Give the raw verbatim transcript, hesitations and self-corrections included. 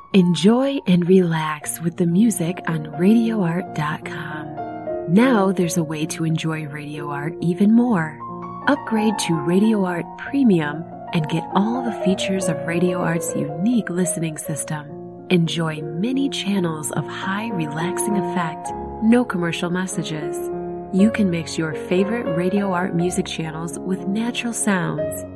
Enjoy and relax with the music on radio art dot com. Now there's a way to enjoy Radio Art even more. Upgrade to Radio Art Premium and get all the features of Radio Art's unique listening system. Enjoy many channels of high relaxing effect, no commercial messages. You can mix your favorite Radio Art music channels with natural sounds